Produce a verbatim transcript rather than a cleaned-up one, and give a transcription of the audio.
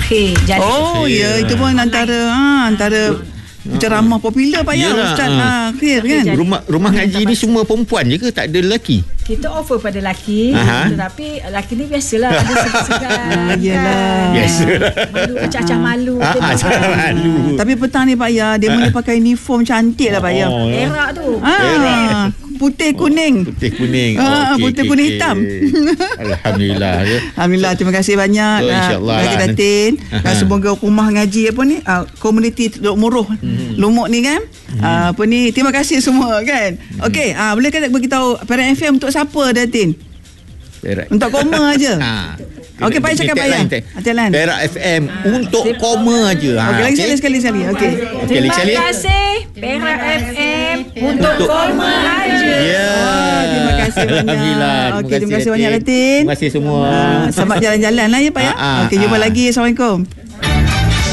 akhir jadi. Oh ya, itu pun antara ha, antara ceramah popular Pak ya, Ustaz ha, akhir kan. Rumah rumah ngaji ni semua perempuan je ke, tak ada lelaki? Kita offer pada lelaki, tetapi lelaki ni biasalah ada segan-segan. Yalah. Biasa. Malu, cacah malu. Malu. Tapi petang ni Pak ya, dia boleh pakai uniform cantik lah Pak ya. Perak tu. Ah, putih kuning. Putih kuning. Ah, okay, putih okay, kuning okay. hitam. Alhamdulillah ya. Alhamdulillah, terima kasih banyak. Oh, insyaAllah Bagi lah. Datin. Dan semoga rumah ngaji apa ni, uh, komuniti Teluk Muruh hmm. Lumuk ni kan. Hmm. Uh, apa ni, terima kasih semua kan. Hmm. Okey, uh, boleh kan beritahu Perak F M untuk siapa Datin? Perak. Untuk koma aja. Ha. Okey, Pak cakap Pak ya. Hati-hati. Perak F M untuk koma aja. Ha. Okey, lagi sekali sekali sekali. Okey. Terima kasih Perak F M untuk koma aja. Ya. Oh, terima kasih banyak. Alhamdulillah. Okey, terima kasih banyak Datin. Terima kasih semua. Uh, selamat jalan-jalan lah ya Pak ya. Okey, jumpa lagi. Assalamualaikum.